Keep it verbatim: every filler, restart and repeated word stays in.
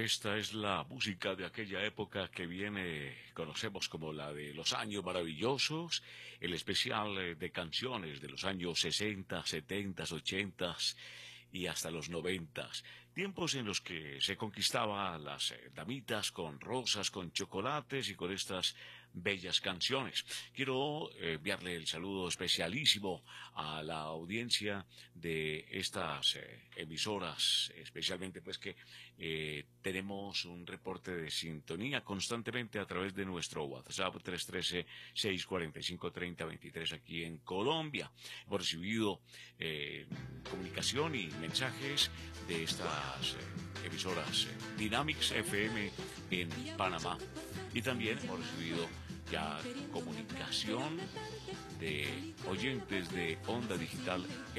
Esta es la música de aquella época que viene, conocemos como la de los años maravillosos, el especial eh, de canciones de los años sesenta, setenta, ochenta y hasta los noventa. Tiempos en los que se conquistaba a las eh, damitas con rosas, con chocolates y con estas bellas canciones. Quiero eh, enviarle el saludo especialísimo a la audiencia de estas eh, emisoras, especialmente pues que eh, tenemos un reporte de sintonía constantemente a través de nuestro WhatsApp tres uno tres, seis cuatro cinco, tres cero dos tres aquí en Colombia. Hemos recibido eh, comunicación y mensajes de estas eh, emisoras eh, Dynamics F M en Panamá, y también hemos recibido ya comunicación de oyentes de Onda Digital